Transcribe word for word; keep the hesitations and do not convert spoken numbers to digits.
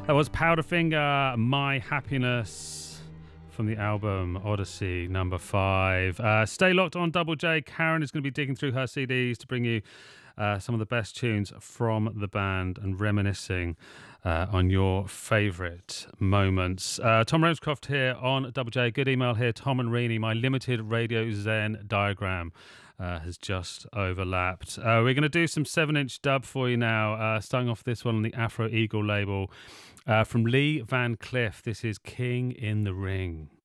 That was Powderfinger, My Happiness, from the album Odyssey, number five. Uh, stay locked on Double J. Karen is going to be digging through her C Ds to bring you uh, some of the best tunes from the band and reminiscing uh, on your favourite moments. Uh, Tom Ramscroft here on Double J. Good email here, Tom and Rini. My limited Radio Zen diagram uh, has just overlapped. Uh, we're going to do some seven-inch dub for you now, uh, starting off this one on the Afro Eagle label. Uh, from Lee Van Cleef, this is King in the Ring.